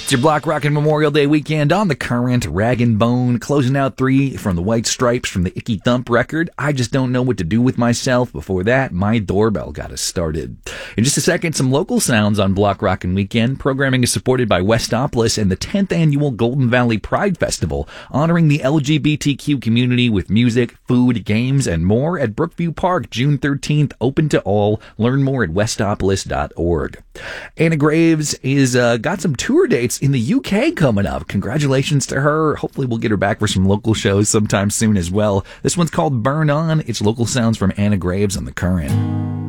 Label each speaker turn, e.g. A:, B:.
A: It's your Block Rockin' Memorial Day weekend on the Current, Rag and Bone, closing out 3 from the White Stripes from the Icky Thump record. I Just Don't Know What to Do With Myself. Before that, My Doorbell got us started. In just a second, some local sounds on Block Rockin' Weekend. Programming is supported by Westopolis and the 10th annual Golden Valley Pride Festival, honoring the LGBTQ community with music, food, games, and more at Brookview Park, June 13th, open to all. Learn more at westopolis.org. Anna Graves is got some tour dates in the UK coming up. Congratulations to her. Hopefully we'll get her back for some local shows sometime soon as well. This one's called Burn On. It's local sounds from Anna Graves on the Current.